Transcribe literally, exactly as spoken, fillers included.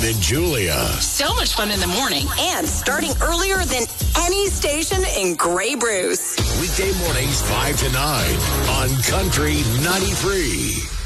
John and Julia. So much fun in the morning. And starting earlier than any station in Grey Bruce. Weekday mornings five to nine on Country ninety-three.